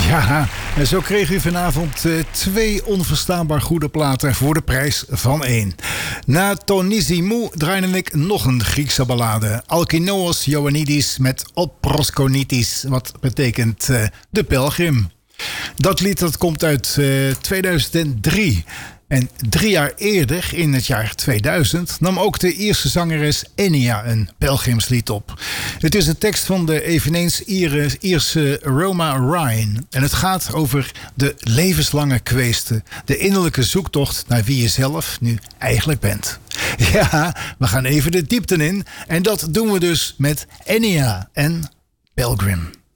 Ja, en zo kreeg u vanavond 2 onverstaanbaar goede platen voor de prijs van 1. Na Tonissimo draaide ik nog een Griekse ballade. Alkinoos Ioannidis met Oproskonitis, wat betekent de pelgrim. Dat lied dat komt uit 2003. En 3 jaar eerder, in het jaar 2000, nam ook de Ierse zangeres Enya een pelgrimslied op. Het is de tekst van de eveneens Ierse Roma Ryan. En het gaat over de levenslange kweeste. De innerlijke zoektocht naar wie je zelf nu eigenlijk bent. Ja, we gaan even de diepte in. En dat doen we dus met Enya en Pelgrim.